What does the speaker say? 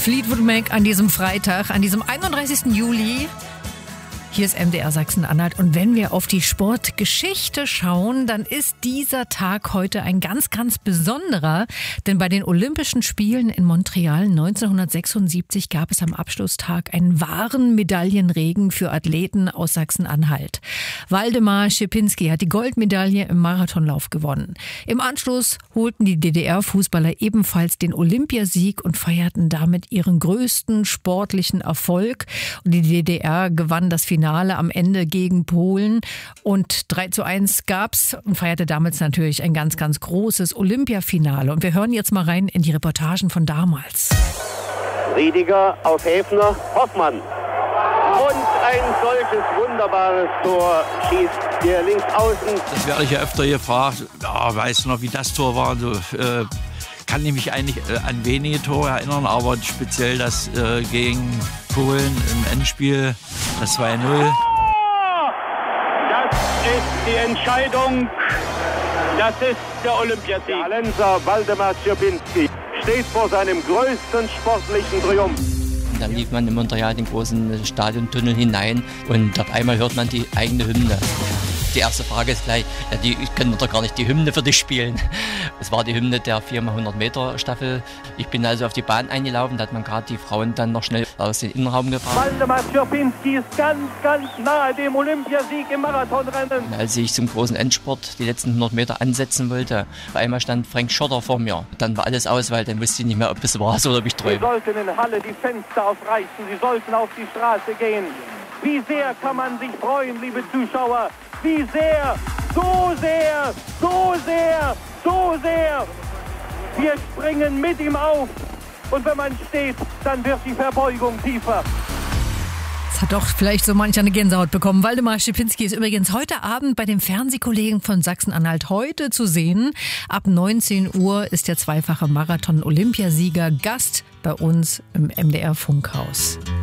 Fleetwood Mac an diesem Freitag, an diesem 31. Juli. Hier ist MDR Sachsen-Anhalt und wenn wir auf die Sportgeschichte schauen, dann ist dieser Tag heute ein ganz, ganz besonderer. Denn bei den Olympischen Spielen in Montreal 1976 gab es am Abschlusstag einen wahren Medaillenregen für Athleten aus Sachsen-Anhalt. Waldemar Szczepinski hat die Goldmedaille im Marathonlauf gewonnen. Im Anschluss holten die DDR-Fußballer ebenfalls den Olympiasieg und feierten damit ihren größten sportlichen Erfolg. Und die DDR gewann das Finale am Ende gegen Polen und 3:1 gab's und feierte damals natürlich ein ganz, ganz großes Olympiafinale. Und wir hören jetzt mal rein in die Reportagen von damals. Riediger auf Häfner, Hoffmann. Und ein solches wunderbares Tor schießt hier links außen. Das werde ich ja öfter gefragt. Ja, weißt du noch, wie das Tor war? So, kann ich mich eigentlich an wenige Tore erinnern, aber speziell das gegen Polen im Endspiel, das 2:0. Das ist die Entscheidung. Das ist der Olympiasieg. Der Hallenser Waldemar Szczepinski steht vor seinem größten sportlichen Triumph. Dann lief man in Montreal den großen Stadiontunnel hinein und auf einmal hört man die eigene Hymne. Die erste Frage ist gleich, ich kann doch gar nicht die Hymne für dich spielen. Es war die Hymne der 4x100 Meter Staffel. Ich bin also auf die Bahn eingelaufen, da hat man gerade die Frauen dann noch schnell aus dem Innenraum gebracht. Waldemar Szczepinski ist ganz, ganz nahe dem Olympiasieg im Marathonrennen. Und als ich zum großen Endspurt die letzten 100 Meter ansetzen wollte, auf einmal stand Frank Schotter vor mir. Dann war alles aus, weil dann wusste ich nicht mehr, ob es war oder ob ich träume. Sie sollten in der Halle die Fenster aufreißen, Sie sollten auf die Straße gehen. Wie sehr kann man sich freuen, liebe Zuschauer? Wie sehr, so sehr, so sehr, so sehr. Wir springen mit ihm auf. Und wenn man steht, dann wird die Verbeugung tiefer. Es hat doch vielleicht so manch eine Gänsehaut bekommen. Waldemar Szczepinski ist übrigens heute Abend bei den Fernsehkollegen von Sachsen-Anhalt heute zu sehen. Ab 19 Uhr ist der zweifache Marathon-Olympiasieger Gast bei uns im MDR Funkhaus.